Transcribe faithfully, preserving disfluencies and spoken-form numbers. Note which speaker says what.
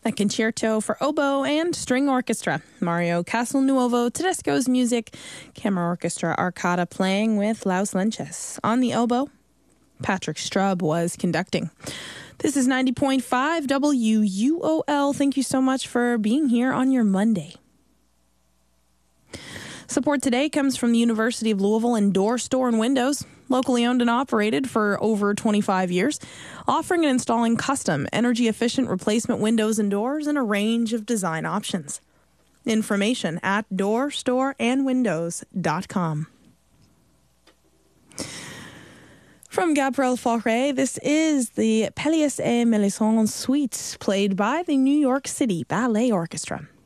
Speaker 1: a concerto for oboe and string orchestra. Mario Castelnuovo Tedesco's music, Camera Orchestra Arcada playing with Laus Lenches. On the oboe, Patrick Strub was conducting. This is ninety point five W U O L. Thank you so much for being here on your Monday. Support today comes from the University of Louisville and Door Store and Windows, locally owned and operated for over twenty-five years, offering and installing custom, energy-efficient replacement windows and doors in a range of design options. Information at door store and windows dot com. From Gabriel Fauré, this is the Pelléas et Mélissons Suite, played by the New York City Ballet Orchestra.